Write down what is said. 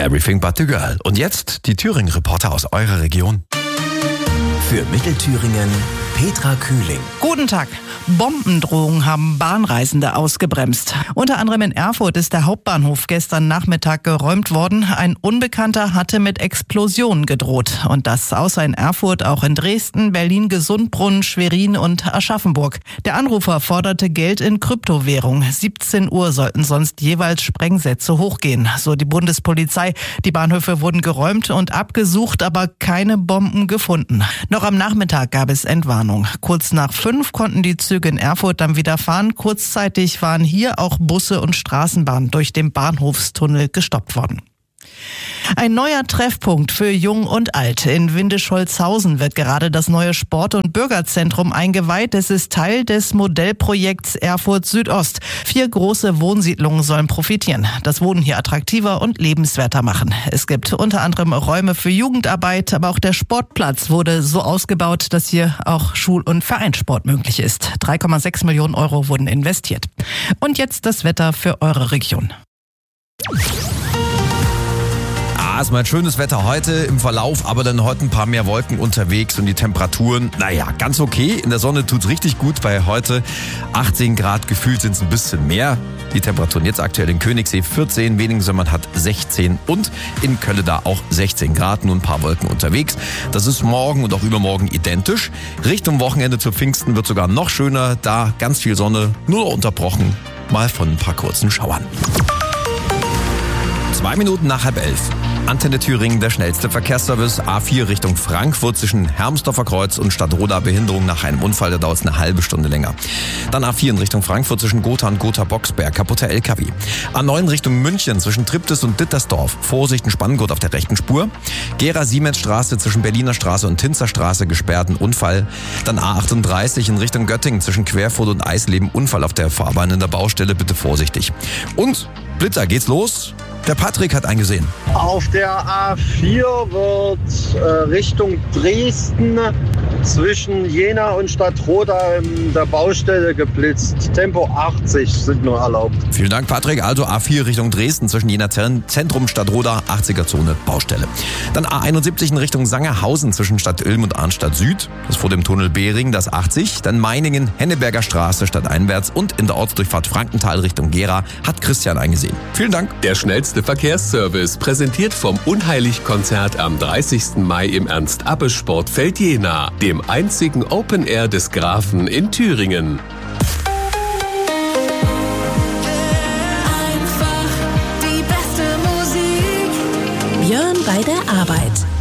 Everything But The Girl. Und jetzt die Thüringen-Reporter aus eurer Region. Für Mittelthüringen Petra Kühling. Guten Tag. Bombendrohungen haben Bahnreisende ausgebremst. Unter anderem in Erfurt ist der Hauptbahnhof gestern Nachmittag geräumt worden. Ein Unbekannter hatte mit Explosionen gedroht. Und das außer in Erfurt auch in Dresden, Berlin, Gesundbrunnen, Schwerin und Aschaffenburg. Der Anrufer forderte Geld in Kryptowährung. 17 Uhr sollten sonst jeweils Sprengsätze hochgehen, so die Bundespolizei. Die Bahnhöfe wurden geräumt und abgesucht, aber keine Bomben gefunden. Noch am Nachmittag gab es Entwarnung. Kurz nach 5 konnten die Züge in Erfurt dann wieder fahren. Kurzzeitig waren hier auch Busse und Straßenbahnen durch den Bahnhofstunnel gestoppt worden. Ein neuer Treffpunkt für Jung und Alt. In Windischholzhausen wird gerade das neue Sport- und Bürgerzentrum eingeweiht. Es ist Teil des Modellprojekts Erfurt Südost. 4 große Wohnsiedlungen sollen profitieren. Das Wohnen hier attraktiver und lebenswerter machen. Es gibt unter anderem Räume für Jugendarbeit, aber auch der Sportplatz wurde so ausgebaut, dass hier auch Schul- und Vereinssport möglich ist. 3,6 Millionen Euro wurden investiert. Und jetzt das Wetter für eure Region. Erstmal ein schönes Wetter heute im Verlauf, aber dann heute ein paar mehr Wolken unterwegs und die Temperaturen, ganz okay. In der Sonne tut's richtig gut bei heute 18 Grad, gefühlt sind es ein bisschen mehr. Die Temperaturen jetzt aktuell in Königssee 14, Wenningsömmern hat 16 und in Kölle da auch 16 Grad, nur ein paar Wolken unterwegs. Das ist morgen und auch übermorgen identisch. Richtung Wochenende zu Pfingsten wird sogar noch schöner, da ganz viel Sonne, nur unterbrochen mal von ein paar kurzen Schauern. 2 Minuten nach 10:30. Antenne Thüringen, der schnellste Verkehrsservice. A4 Richtung Frankfurt zwischen Hermsdorfer Kreuz und Stadtroda. Behinderung nach einem Unfall, da dauert es eine halbe Stunde länger. Dann A4 in Richtung Frankfurt zwischen Gotha und Gotha-Boxberg. Kaputter LKW. A9 Richtung München zwischen Triptis und Dittersdorf. Vorsicht, ein Spanngurt auf der rechten Spur. Gera-Siemens-Straße zwischen Berliner Straße und Tinzerstraße gesperrten Unfall. Dann A38 in Richtung Göttingen zwischen Querfurt und Eisleben. Unfall auf der Fahrbahn in der Baustelle. Bitte vorsichtig. Und Blitzer, geht's los? Der Patrick hat eingesehen. Auf der A4 wird Richtung Dresden zwischen Jena und Stadtroda in der Baustelle geblitzt. Tempo 80 sind nur erlaubt. Vielen Dank, Patrick. Also A4 Richtung Dresden zwischen Jena Zentrum, Stadtroda, 80er-Zone, Baustelle. Dann A71 in Richtung Sangerhausen zwischen Stadt Ilm und Arnstadt Süd. Das vor dem Tunnel Behring, das 80. Dann Meiningen, Henneberger Straße, stadteinwärts und in der Ortsdurchfahrt Frankenthal Richtung Gera hat Christian eingesehen. Vielen Dank. Der schnellste Verkehrsservice, präsentiert vom Unheilig-Konzert am 30. Mai im Ernst-Abbe-Sportfeld Jena, dem einzigen Open Air des Grafen in Thüringen. Einfach die beste Musik. Björn bei der Arbeit.